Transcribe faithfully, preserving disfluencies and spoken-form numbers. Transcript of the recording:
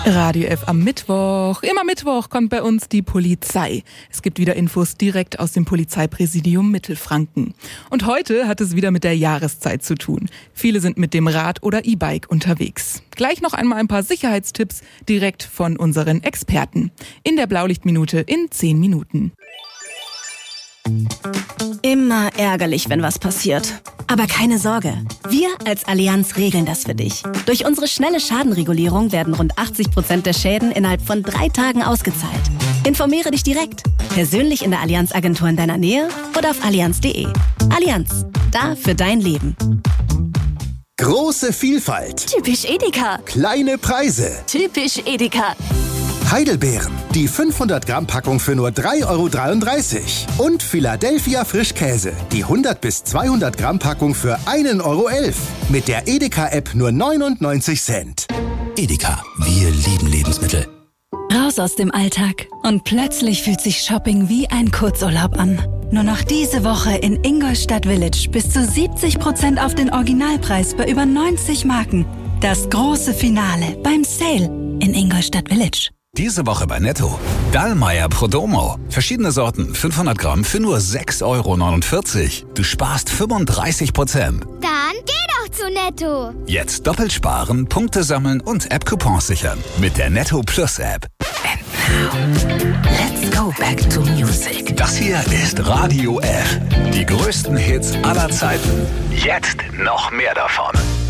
Radio F am Mittwoch. Immer Mittwoch kommt bei uns die Polizei. Es gibt wieder Infos direkt aus dem Polizeipräsidium Mittelfranken. Und heute hat es wieder mit der Jahreszeit zu tun. Viele sind mit dem Rad oder E-Bike unterwegs. Gleich noch einmal ein paar Sicherheitstipps direkt von unseren Experten. In der Blaulichtminute in zehn Minuten. Immer ärgerlich, wenn was passiert. Aber keine Sorge, wir als Allianz regeln das für dich. Durch unsere schnelle Schadenregulierung werden rund achtzig Prozent der Schäden innerhalb von drei Tagen ausgezahlt. Informiere dich direkt, persönlich in der Allianz-Agentur in deiner Nähe oder auf allianz punkt de. Allianz, da für dein Leben. Große Vielfalt. Typisch Edeka. Kleine Preise. Typisch Edeka. Heidelbeeren, die fünfhundert Gramm Packung für nur drei Euro dreiunddreißig. Und Philadelphia Frischkäse, die hundert bis zweihundert Gramm Packung für ein Euro elf. Mit der Edeka-App nur neunundneunzig Cent. Edeka, wir lieben Lebensmittel. Raus aus dem Alltag und plötzlich fühlt sich Shopping wie ein Kurzurlaub an. Nur noch diese Woche in Ingolstadt Village bis zu siebzig Prozent auf den Originalpreis bei über neunzig Marken. Das große Finale beim Sale in Ingolstadt Village. Diese Woche bei Netto. Dallmayr Prodomo. Verschiedene Sorten, fünfhundert Gramm für nur sechs Euro neunundvierzig. Du sparst fünfunddreißig Prozent. Dann geh doch zu Netto. Jetzt doppelt sparen, Punkte sammeln und App-Coupons sichern. Mit der Netto Plus App. And now, let's go back to music. Das hier ist Radio F. Die größten Hits aller Zeiten. Jetzt noch mehr davon.